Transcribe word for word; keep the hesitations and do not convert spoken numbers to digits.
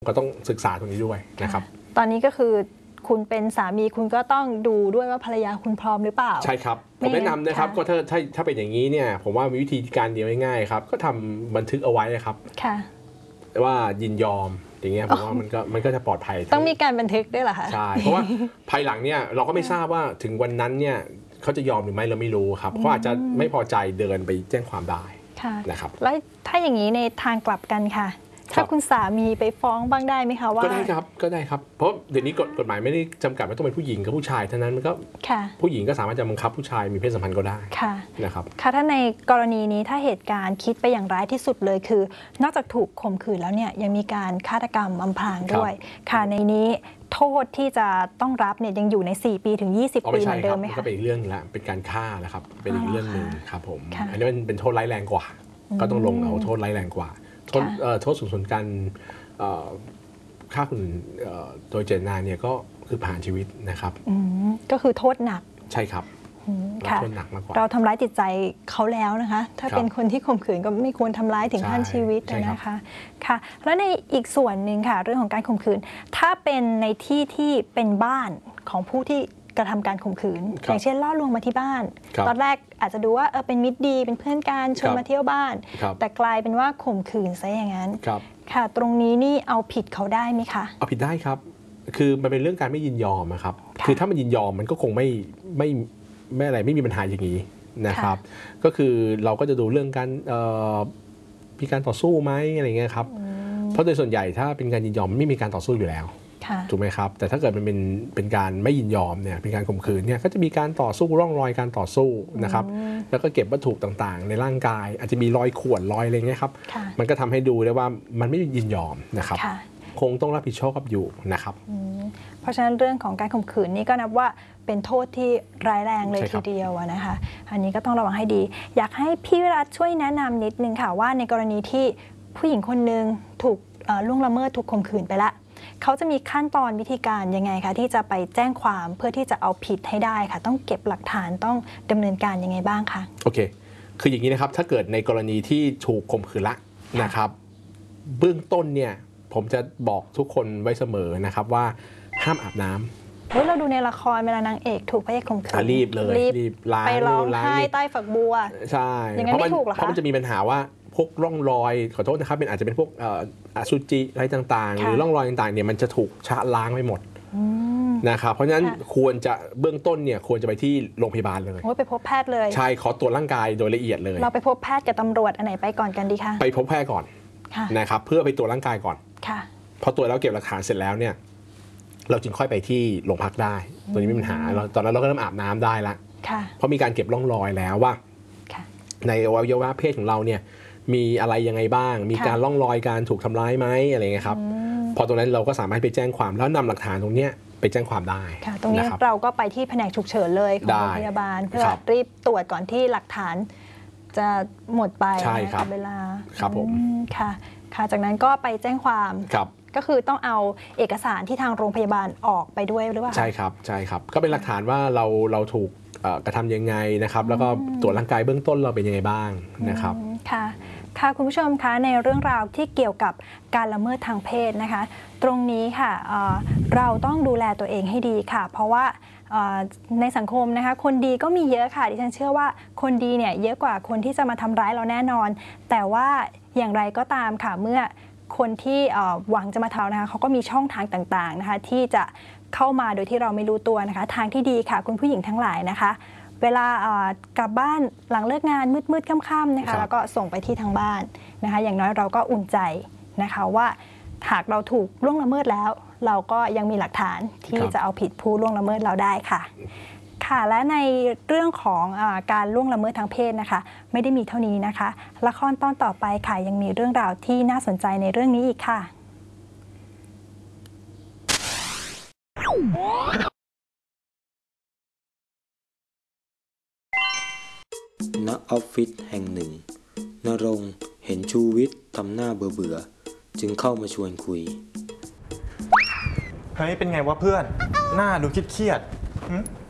ก็ต้องศึกษาตรงนี้ด้วยนะครับตอนนี้ก็คือคุณเป็นสามีคุณก็ต้องดูด้วยว่าภรรยาคุณพร้อมหรือเปล่าใช่ครับผมแนะนำนะครับก็ถ้าถ้าถ้าเป็นอย่างนี้เนี่ยผมว่ามีวิธีการเดียวง่ายๆครับก็ทำบันทึกเอาไว้ครับค่ะว่ายินยอมอย่างเงี้ยผมว่ามันก็มันก็จะปลอดภัยต้องมีการบันทึกด้วยเหรอคะใช่เพราะว่าภายหลังเนี่ยเราก็ไม่ทราบว่าถึงวันนั้นเนี่ยเขาจะยอมหรือไม่เราไม่รู้ครับเพราะอาจจะไม่พอใจเดินไปแจ้งความได้นะครับแล้วถ้าอย่างนี้ในทางกลับกันค่ะถ้าคุณสามีไปฟ้องบ้างได้ไหมคะว่าก็ได้ครับก็ได้ครับเพราะเดี๋ยวนี้กฎหมายไม่ได้จำกัดว่าต้องเป็นผู้หญิงกับผู้ชายเท่านั้นมันก็ผู้หญิงก็สามารถจะบังคับผู้ชายมีเพศสัมพันธ์ก็ได้นะครับค่ะถ้าในกรณีนี้ถ้าเหตุการณ์คิดไปอย่างร้ายที่สุดเลยคือนอกจากถูกข่มขืนแล้วเนี่ยยังมีการฆาตกรรมอำพรางด้วยค่ะในนี้โทษที่จะต้องรับเนี่ยยังอยู่ในสี่ปีถึงยี่สิบปีเหมือนเดิมไหมคะก็เป็นอีกเรื่องนึงละเป็นการฆ่านะครับเป็นอีกเรื่องหนึ่งครับผมอันนี้เป็นโทษร้ายแรงกว่าก็ต้องลงเอาโทษร้ายแรงกว่าโทษโทษสูงสุดการฆ่าคนโดยเจตนาเนี่ยก็คือประหารชีวิตนะครับก็คือโทษหนักใช่ครับโทษหนักมากกว่าเราทำร้ายจิตใจเขาแล้วนะคะถ้าเป็นคนที่ข่มขืนก็ไม่ควรทำร้ายถึงขั้นชีวิตนะคะค่ะแล้วในอีกส่วนหนึ่งค่ะเรื่องของการข่มขืนถ้าเป็นในที่ที่เป็นบ้านของผู้ที่กระทำการข่มขืนอย่างเช่นล่อลวงมาที่บ้านตอนแรกอาจจะดูว่าเออเป็นมิตรดีเป็นเพื่อนกันชวนมาเที่ยวบ้านแต่กลายเป็นว่าข่มขืนซะอย่างนั้นค่ะตรงนี้นี่เอาผิดเขาได้ไหมคะเอาผิดได้ครับคือมันเป็นเรื่องการไม่ยินยอมครับคือถ้ามันยินยอมมันก็คงไม่ไม่ไม่อะไรไม่มีปัญหาอย่างนี้นะครับก็คือเราก็จะดูเรื่องการมีการต่อสู้ไหมอะไรเงี้ยครับเพราะโดยส่วนใหญ่ถ้าเป็นการยินยอมไม่มีการต่อสู้อยู่แล้วถูกไหมครับแต่ถ้าเกิดมันเป็นเป็นการไม่ยินยอมเนี่ยเป็นการข่มขืนเนี่ยก็จะมีการต่อสู้ร่องรอยการต่อสู้นะครับแล้วก็เก็บวัตถุต่างๆในร่างกายอาจจะมีรอยข่วนรอยอะไรเงี้ยครับมันก็ทำให้ดูได้ว่ามันไม่ยินยอมนะครับคงต้องรับผิดชอบกับอยู่นะครับเพราะฉะนั้นเรื่องของการข่มขืนนี่ก็นับว่าเป็นโทษที่ร้ายแรงเลยทีเดียวนะคะอันนี้ก็ต้องระวังให้ดีอยากให้พี่วิรัตช่วยแนะนำนิดนึงค่ะว่าในกรณีที่ผู้หญิงคนหนึ่งถูกล่วงละเมิดถูกข่มขืนไปละเขาจะมีขั้นตอนวิธีการยังไงคะที่จะไปแจ้งความเพื่อที่จะเอาผิดให้ได้ค่ะต้องเก็บหลักฐานต้องดำเนินการยังไงบ้างคะโอเคคืออย่างนี้นะครับถ้าเกิดในกรณีที่ถูกข่มขืนละนะครับเบื้องต้นเนี่ยผมจะบอกทุกคนไว้เสมอนะครับว่าห้ามอาบน้ำเฮ้ยเราดูในละครเวลานางเอกถูกพระเอกข่มขืนรีบเลยรีบล้างไปร้องไห้ใต้ฝักบัวใช่เพราะมันเพราะมันจะมีปัญหาว่าพวกร่องรอยขอโทษนะครับเป็นอาจจะเป็นพวกอสุจิอะไรต่างๆหรือร่องรอยต่างๆเนี่ยมันจะถูกชะล้างไปหมดนะครับเพราะฉะนั้นควรจะเบื้องต้นเนี่ยควรจะไปที่โรงพยาบาลเลยไปพบแพทย์เลยใช่ขอตรวจร่างกายโดยละเอียดเลยเราไปพบแพทย์กับตำรวจอันไหนไปก่อนกันดีคะไปพบแพทย์ก่อนนะครับเพื่อไปตรวจร่างกายก่อนพอตรวจแล้วเก็บหลักฐานเสร็จแล้วเนี่ยเราจึงค่อยไปที่โรงพักได้ตัวนี้ไม่มีปัญหาเราตอนนั้นเราก็เริ่มอาบน้ำได้ละเพราะมีการเก็บร่องรอยแล้วว่าในอวัยวะเพศของเราเนี่ยมีอะไรยังไงบ้างมีการร่องรอยการถูกทำร้ายไหมอะไรเงี้ยครับพอตรงนั้นเราก็สามารถไปแจ้งความแล้วนำหลักฐานตรงนี้ไปแจ้งความได้ตรงนี้เราก็ไปที่แผนกฉุกเฉินเลยของโรงพยาบาลเพื่อรีบตรวจก่อนที่หลักฐานจะหมดไปกับเวลาครับผมค่ะค่ะจากนั้นก็ไปแจ้งความก็คือต้องเอาเอกสารที่ทางโรงพยาบาลออกไปด้วยหรือเปล่าใช่ครับใช่ครับก็เป็นหลักฐานว่าเราเราถูกกระทำยังไงนะครับแล้วก็ตรวจร่างกายเบื้องต้นเราเป็นยังไงบ้างนะครับค่ะค่ะคุณผู้ชมคะในเรื่องราวที่เกี่ยวกับการละเมิดทางเพศนะคะตรงนี้ค่ะเราต้องดูแลตัวเองให้ดีค่ะเพราะว่าในสังคมนะคะคนดีก็มีเยอะค่ะดิฉันเชื่อว่าคนดีเนี่ยเยอะกว่าคนที่จะมาทำร้ายเราแน่นอนแต่ว่าอย่างไรก็ตามค่ะเมื่อคนที่หวังจะมาทำนะคะเขาก็มีช่องทางต่างๆนะคะที่จะเข้ามาโดยที่เราไม่รู้ตัวนะคะทางที่ดีค่ะคุณผู้หญิงทั้งหลายนะคะเวลากลับบ้านหลังเลิกงานมืดๆค่ำๆนะคะแล้วก็ส่งไปที่ทางบ้านนะคะอย่างน้อยเราก็อุ่นใจนะคะว่าหากเราถูกล่วงละเมิดแล้วเราก็ยังมีหลักฐานที่จะเอาผิดผู้ล่วงละเมิดเราได้ค่ะค่ะและในเรื่องของอาการล่วงละเมิดทางเพศนะคะไม่ได้มีเท่านี้นะคะละครตอนต่อไปค่ะยังมีเรื่องราวที่น่าสนใจในเรื่องนี้อีกค่ะณออฟฟิศแห่งหนึ่งณรงค์เห็นชูวิทย์ทำหน้าเบื่อๆจึงเข้ามาชวนคุยเฮ้ยเป็นไงวะเพื่อนหน้าดูเครียดๆ